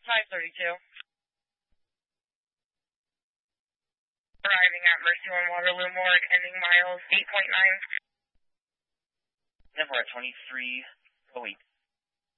532. Arriving at Mercy One Waterloo Morgue, ending miles 8.9. Then we're at 2308.